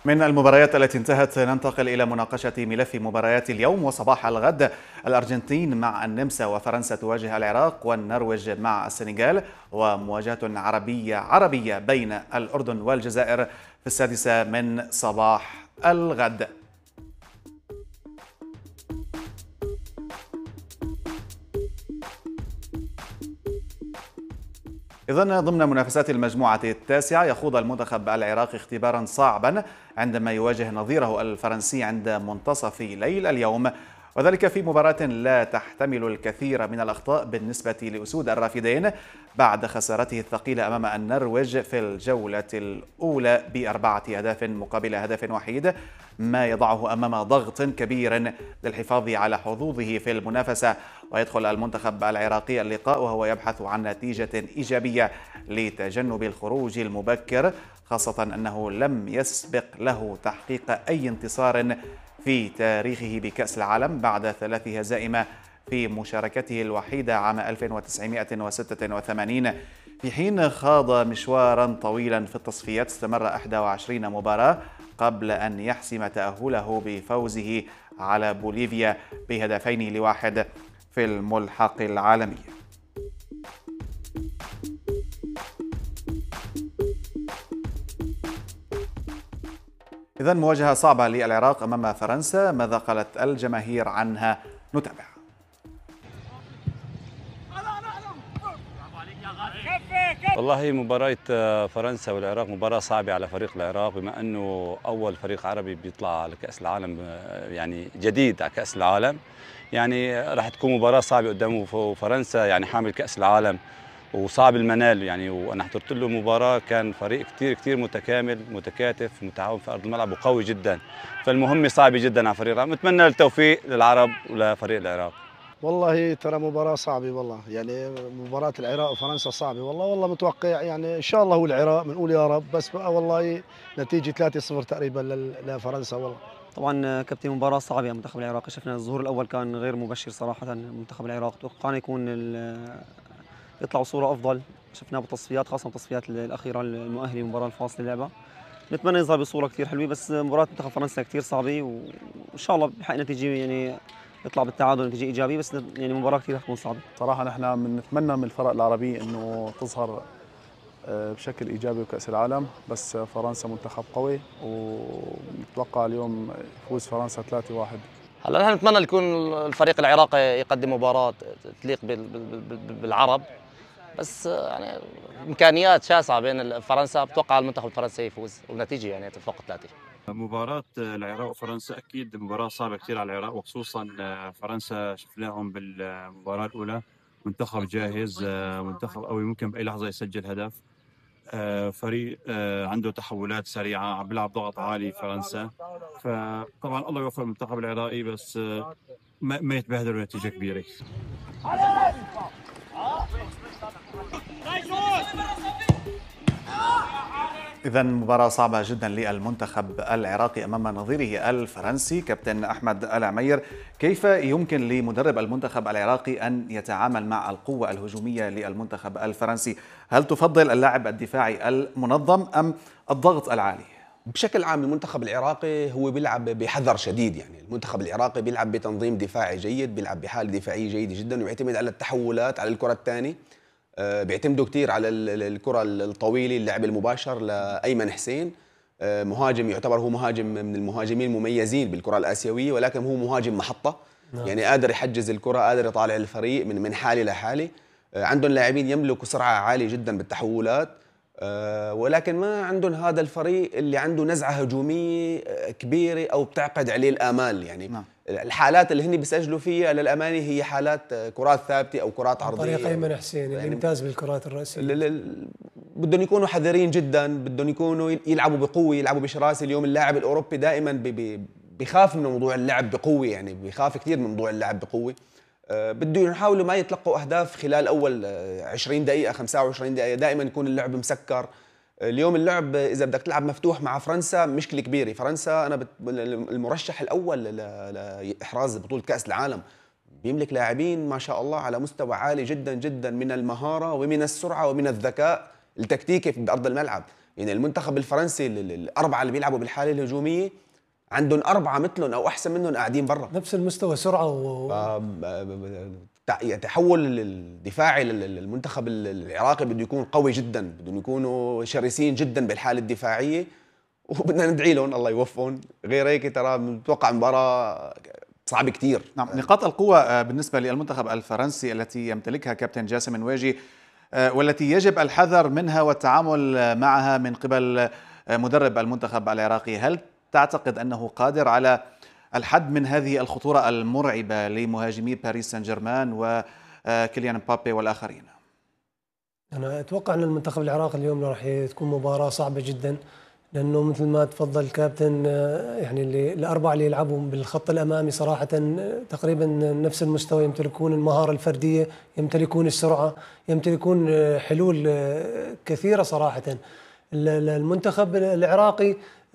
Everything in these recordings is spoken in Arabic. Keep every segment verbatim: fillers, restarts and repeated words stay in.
من المباريات التي انتهت ننتقل إلى مناقشة ملف مباريات اليوم وصباح الغد. الأرجنتين مع النمسا، وفرنسا تواجه العراق، والنرويج مع السنغال، ومواجهة عربية عربية بين الأردن والجزائر في السادسة من صباح الغد. إذن ضمن منافسات المجموعة التاسعة يخوض المنتخب العراقي اختبارا صعبا عندما يواجه نظيره الفرنسي عند منتصف ليل اليوم، وذلك في مباراة لا تحتمل الكثير من الأخطاء بالنسبة لأسود الرافدين بعد خسارته الثقيلة أمام النرويج في الجولة الأولى بأربعة أهداف مقابل هدف وحيد، ما يضعه أمام ضغط كبير للحفاظ على حظوظه في المنافسة. ويدخل المنتخب العراقي اللقاء وهو يبحث عن نتيجة إيجابية لتجنب الخروج المبكر، خاصة أنه لم يسبق له تحقيق أي انتصار في تاريخه بكأس العالم بعد ثلاث هزائم في مشاركته الوحيدة عام ألف وتسعمائة وستة وثمانين، في حين خاض مشوارا طويلا في التصفيات استمر إحدى وعشرين مباراة قبل أن يحسم تأهله بفوزه على بوليفيا بهدفين لواحد في الملحق العالمي. إذن مواجهة صعبة للعراق أمام فرنسا، ماذا قالت الجماهير عنها؟ نتابع. والله مباراة فرنسا والعراق مباراة صعبة على فريق العراق، بما أنه أول فريق عربي بيطلع على كأس العالم، يعني جديد على كأس العالم، يعني راح تكون مباراة صعبة قدامه. فرنسا يعني حامل كأس العالم وصعب المنال يعني، وأنا حضرت له مباراة كان فريق كتير كتير متكامل متكاتف متعاون في أرض الملعب وقوي جدا، فالمهمة صعبة جدا على فريق العراق. نتمنى التوفيق للعرب ولفريق العراق. والله ترى مباراة صعبة والله، يعني مباراة العراق وفرنسا صعبة والله. والله متوقع يعني إن شاء الله هو العراق، بنقول يا رب، بس بقى والله نتيجة ثلاثة صفر تقريبا لفرنسا. والله طبعا كابتن مباراة صعبة. المنتخب العراقي شفنا الظهور الأول كان غير مبشر صراحة. منتخب العراق توقعنا يكون يطلعوا صورة أفضل، شفناه بالتصفيات، خاصة التصفيات الأخيرة المؤهلة للمباراة الفاصلة اللعبة. نتمنى يظهر بصورة كثير حلوة، بس مباراة منتخب فرنسا كثير صعبة، وإن شاء الله بحق نتيجة يعني يطلع بالتعادل نتيجة إيجابية، بس يعني مباراة كثير حتكون صعبة. صراحة نحن بنتمنى من الفرق العربية إنه تظهر بشكل إيجابي بكأس العالم، بس فرنسا منتخب قوي ونتوقع اليوم يفوز فرنسا ثلاثة واحد. هلا نحن نتمنى يكون الفريق العراقي يقدم مباراة تليق بالعرب، بس يعني إمكانيات شاسعة بين فرنسا. بتوقع المنتخب الفرنسي يفوز والنتيجة يعني فوق ثلاثة. مباراة العراق وفرنسا أكيد مباراة صعبة كثير على العراق، وخصوصا فرنسا شفناهم بالمباراة الأولى منتخب جاهز، منتخب قوي ممكن بأي لحظة يسجل هدف، فريق عنده تحولات سريعة، عم بيلعب ضغط عالي فرنسا. فطبعا الله يوفق المنتخب العراقي، بس ما يتبهدلوا نتيجة كبيرة. إذن مباراة صعبة جدا للمنتخب العراقي أمام نظيره الفرنسي. كابتن أحمد العمير، كيف يمكن لمدرب المنتخب العراقي أن يتعامل مع القوة الهجومية للمنتخب الفرنسي؟ هل تفضل اللاعب الدفاعي المنظم أم الضغط العالي؟ بشكل عام المنتخب العراقي هو بيلعب بحذر شديد، يعني المنتخب العراقي بيلعب بتنظيم دفاعي جيد، بيلعب بحالة دفاعية جيدة جدا، ويعتمد على التحولات على الكرة الثانية. بيعتمدوا كثير على الكرة الطويلة، اللعب المباشر لأيمن حسين، مهاجم يعتبر هو مهاجم من المهاجمين المميزين بالكرة الآسيوية، ولكن هو مهاجم محطة. نعم. يعني قادر يحجز الكرة، قادر يطالع الفريق من من حالة لحالة. عندهم لاعبين يملكوا سرعة عالية جدا بالتحولات، ولكن ما عندهم هذا الفريق اللي عنده نزعة هجومية كبيرة أو بتعقد عليه الآمال. يعني نعم. الحالات اللي هن بيسجلوا فيها للأمانة هي حالات كرات ثابتة أو كرات عرضية. طريق أيمن حسين اللي يعني ممتاز بالكرات الرأسية. بدهم يكونوا حذرين جدا، بدهم يكونوا يلعبوا بقوة، يلعبوا بشراسة. اليوم اللاعب الأوروبي دائما بيخاف من موضوع اللعب بقوة، يعني بيخاف كثير من موضوع اللعب بقوة. بده يحاولوا ما يتلقوا أهداف خلال أول عشرين دقيقة خمسة وعشرين دقيقة، دائما يكون اللعب مسكر. اليوم اللعب إذا بدك تلعب مفتوح مع فرنسا مشكلة كبيرة. فرنسا أنا المرشح الأول لإحراز بطولة كأس العالم، بيملك لاعبين ما شاء الله على مستوى عالي جدا جدا من المهارة ومن السرعة ومن الذكاء التكتيكي بأرض الملعب. يعني المنتخب الفرنسي الاربعه اللي بيلعبوا بالحاله الهجوميه عندهم اربعه مثلهم او احسن منهم قاعدين برا، نفس المستوى سرعه و... تحول الدفاعي للمنتخب العراقي بده يكون قوي جدا، بدهم يكونوا شرسين جدا بالحاله الدفاعيه، وبدنا ندعي لهم الله يوفقهم. غير هيك ترى متوقع مباراه صعب كثير. نعم، نقاط القوة بالنسبة للمنتخب الفرنسي التي يمتلكها كابتن جاسم نواجي والتي يجب الحذر منها والتعامل معها من قبل مدرب المنتخب العراقي، هل تعتقد أنه قادر على الحد من هذه الخطورة المرعبة لمهاجمي باريس سان جيرمان وكيليان مبابي والآخرين؟ أنا أتوقع أن المنتخب العراقي اليوم راح تكون مباراة صعبة جدا، لأنه مثل ما تفضل الكابتن يعني اللي الأربعة اللي يلعبوا بالخط الأمامي صراحة تقريبا نفس المستوى، يمتلكون المهارة الفردية، يمتلكون السرعة، يمتلكون حلول كثيرة صراحة. المنتخب العراقي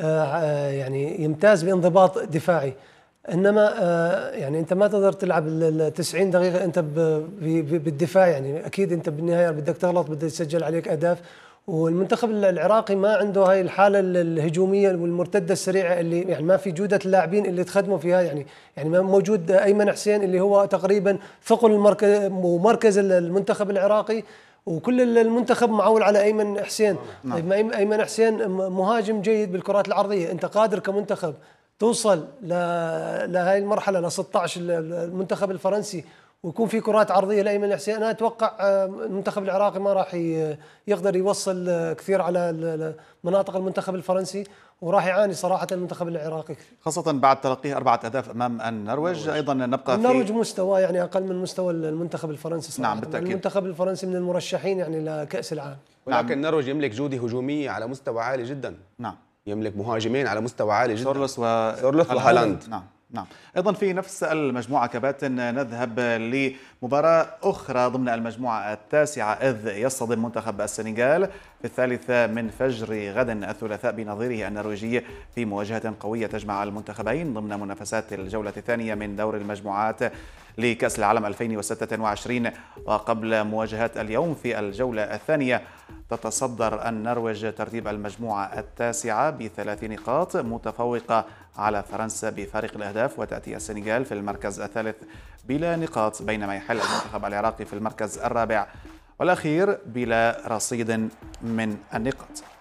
يعني يمتاز بانضباط دفاعي، انما يعني انت ما تقدر تلعب ال تسعين دقيقه انت بالدفاع، يعني اكيد انت بالنهايه بدك تغلط، بدك تسجل عليك اهداف. والمنتخب العراقي ما عنده هاي الحاله الهجوميه والمرتده السريعه اللي يعني ما في جوده اللاعبين اللي تخدموا فيها، يعني يعني ما موجود ايمن حسين اللي هو تقريبا ثقل المركز ومركز المنتخب العراقي، وكل المنتخب معول على ايمن حسين. نعم. ايمن حسين مهاجم جيد بالكرات العرضيه، انت قادر كمنتخب توصل لهي المرحله ل ستة عشر المنتخب الفرنسي ويكون في كرات عرضيه لايمن حسين. انا اتوقع المنتخب العراقي ما راح يقدر يوصل كثير على مناطق المنتخب الفرنسي، وراح يعاني صراحه المنتخب العراقي كثير، خاصه بعد تلقيه اربعه اهداف امام النرويج. ايضا نبقى في النرويج مستوى يعني اقل من مستوى المنتخب الفرنسي صراحه. نعم بالتاكيد. المنتخب الفرنسي من المرشحين يعني لكاس العالم، ولكن نعم. النرويج يملك جوده هجوميه على مستوى عالي جدا. نعم، يملك مهاجمين على مستوى عالي جدا، سورلوس و سورلوس وهالاند. نعم نعم. أيضا في نفس المجموعة كباتن نذهب لمباراة أخرى ضمن المجموعة التاسعة، إذ يصطدم منتخب السنغال في الثالثة من فجر غد الثلاثاء بنظيره النرويجي في مواجهة قوية تجمع المنتخبين ضمن منافسات الجولة الثانية من دور المجموعات لكأس العالم ألفين وستة وعشرين. وقبل مواجهة اليوم في الجولة الثانية تتصدر النرويج ترتيب المجموعة التاسعة بثلاث نقاط متفوقة على فرنسا بفارق الأهداف، وتأتي السنغال في المركز الثالث بلا نقاط، بينما يحل المنتخب العراقي في المركز الرابع والأخير بلا رصيد من النقاط.